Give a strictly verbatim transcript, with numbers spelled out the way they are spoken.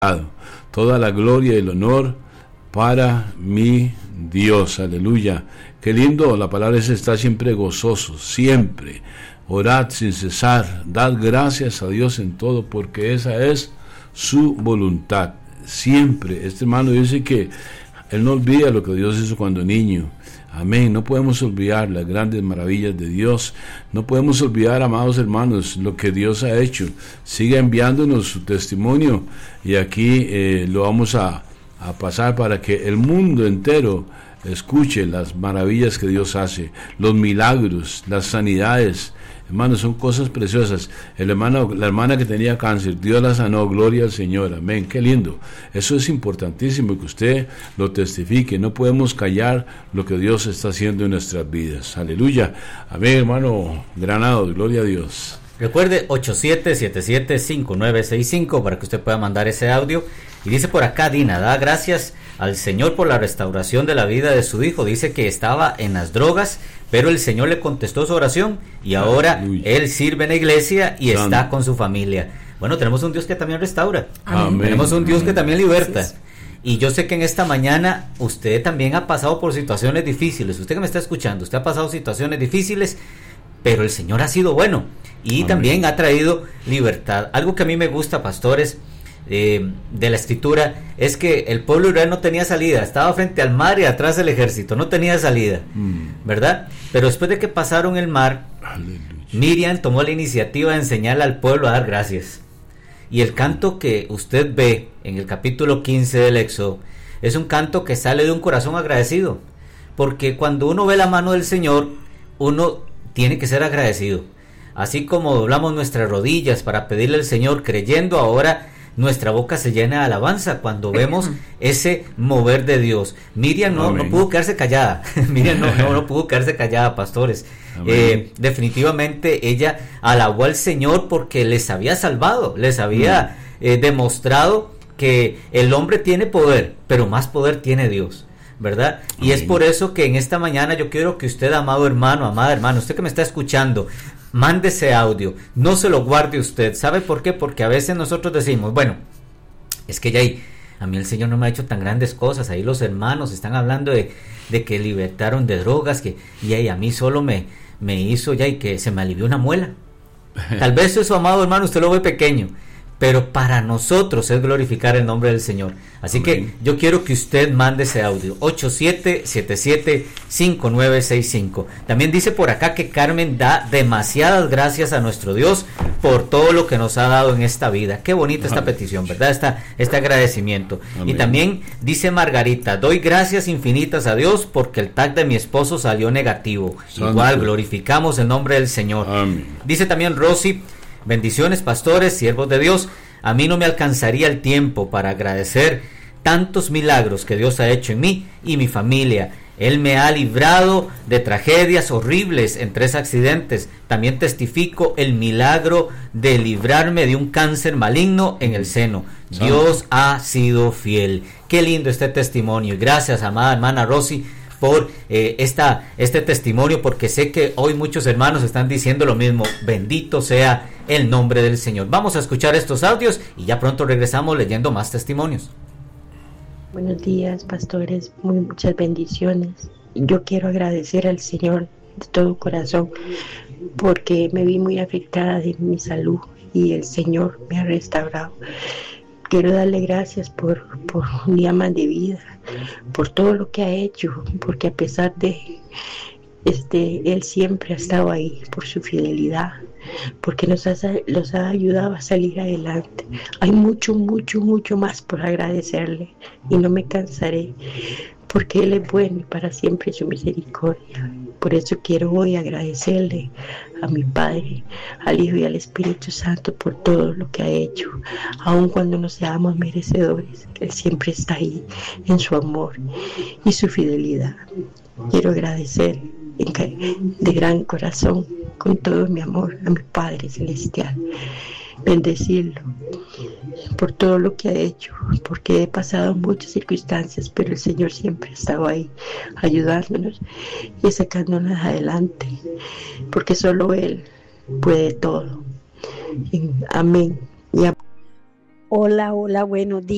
Toda la gloria y el honor para mi Dios, aleluya. Qué lindo, la palabra es estar siempre gozoso, siempre. Orad sin cesar, dad gracias a Dios en todo, porque esa es su voluntad. Siempre, este hermano dice que él no olvida lo que Dios hizo cuando niño. Amén. No podemos olvidar las grandes maravillas de Dios. No podemos olvidar, amados hermanos, lo que Dios ha hecho. Siga enviándonos su testimonio y aquí eh, lo vamos a, a pasar para que el mundo entero escuche las maravillas que Dios hace, los milagros, las sanidades. Hermanos, son cosas preciosas. El hermano, la hermana que tenía cáncer, Dios la sanó, gloria al Señor, amén. Qué lindo. Eso es importantísimo que usted lo testifique. No podemos callar lo que Dios está haciendo en nuestras vidas. Aleluya. Amén, hermano Granados, gloria a Dios. Recuerde ocho siete siete siete cinco nueve seis cinco para que usted pueda mandar ese audio. Y dice por acá Dina, da gracias al Señor por la restauración de la vida de su hijo. Dice que estaba en las drogas, pero el Señor le contestó su oración y ahora Aleluya. Él sirve en la iglesia y Amén. Está con su familia. Bueno, tenemos un Dios que también restaura. Amén. Tenemos un Dios Amén. Que también liberta. Sí, sí. Y yo sé que en esta mañana usted también ha pasado por situaciones difíciles. Usted que me está escuchando, usted ha pasado situaciones difíciles, pero el Señor ha sido bueno y Amén. También ha traído libertad. Algo que a mí me gusta, pastores, eh, de la escritura, es que el pueblo de Israel no tenía salida, estaba frente al mar y atrás del ejército, no tenía salida, mm. ¿verdad? Pero después de que pasaron el mar, Aleluya. Miriam tomó la iniciativa de enseñarle al pueblo a dar gracias. Y el canto que usted ve en el capítulo quince del Éxodo es un canto que sale de un corazón agradecido, porque cuando uno ve la mano del Señor, uno tiene que ser agradecido. Así como doblamos nuestras rodillas para pedirle al Señor creyendo, ahora nuestra boca se llena de alabanza cuando vemos ese mover de Dios. Miriam no, no pudo quedarse callada. Miriam no, no, no pudo quedarse callada, pastores. Eh, definitivamente ella alabó al Señor porque les había salvado, les había eh, demostrado que el hombre tiene poder, pero más poder tiene Dios, ¿verdad? Y Amén. Es por eso que en esta mañana yo quiero que usted, amado hermano, amada hermana, usted que me está escuchando, mande ese audio, no se lo guarde usted. ¿Sabe por qué? Porque a veces nosotros decimos, bueno, es que ya ahí, a mí el Señor no me ha hecho tan grandes cosas, ahí los hermanos están hablando de, de que libertaron de drogas, que y ahí a mí solo me, me hizo ya y que se me alivió una muela. Tal vez eso, amado hermano, usted lo ve pequeño, pero para nosotros es glorificar el nombre del Señor. Así Amén. Que yo quiero que usted mande ese audio, ocho siete siete siete cinco nueve seis cinco. También dice por acá que Carmen da demasiadas gracias a nuestro Dios por todo lo que nos ha dado en esta vida. Qué bonita esta petición, ¿verdad? Esta, este agradecimiento. Amén. Y también dice Margarita, doy gracias infinitas a Dios porque el tag de mi esposo salió negativo. Santo. Igual glorificamos el nombre del Señor. Amén. Dice también Rosy, bendiciones, pastores, siervos de Dios. A mí no me alcanzaría el tiempo para agradecer tantos milagros que Dios ha hecho en mí y mi familia. Él me ha librado de tragedias horribles en tres accidentes. También testifico el milagro de librarme de un cáncer maligno en el seno. Dios ha sido fiel. Qué lindo este testimonio. Y gracias, amada hermana Rosy, por eh, esta, este testimonio, porque sé que hoy muchos hermanos están diciendo lo mismo. Bendito sea el nombre del Señor. Vamos a escuchar estos audios y ya pronto regresamos leyendo más testimonios. Buenos días, pastores, muy, muchas bendiciones. Yo quiero agradecer al Señor de todo corazón porque me vi muy afectada de mi salud y el Señor me ha restaurado. Quiero darle gracias por, por un día más de vida, por todo lo que ha hecho, porque a pesar de este, Él siempre ha estado ahí por su fidelidad, porque nos ha, nos ha ayudado a salir adelante. Hay mucho, mucho, mucho más por agradecerle y no me cansaré, porque Él es bueno y para siempre su misericordia. Por eso quiero hoy agradecerle a mi Padre, al Hijo y al Espíritu Santo por todo lo que ha hecho, aun cuando no seamos merecedores. Él siempre está ahí en su amor y su fidelidad. Quiero agradecer de gran corazón, con todo mi amor, a mi Padre Celestial. Bendecirlo por todo lo que ha hecho, porque he pasado muchas circunstancias, pero el Señor siempre ha estado ahí ayudándonos y sacándonos adelante, porque solo Él puede todo. Amén. Y amén. Hola, hola, buenos días.